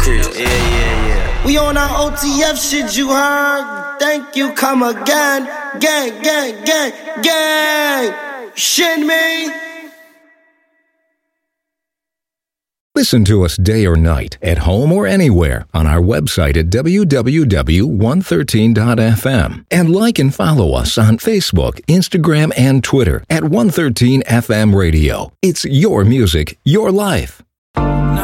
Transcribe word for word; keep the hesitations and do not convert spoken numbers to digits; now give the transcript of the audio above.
crib. Yeah, yeah, yeah. We on our O T F shit, you heard? Thank you, come again. Gang, gang, gang, gang. Shit me. Listen to us day or night, at home or anywhere, on our website at w w w dot one thirteen dot f m. And like and follow us on Facebook, Instagram, and Twitter at one thirteen F M Radio. It's your music, your life.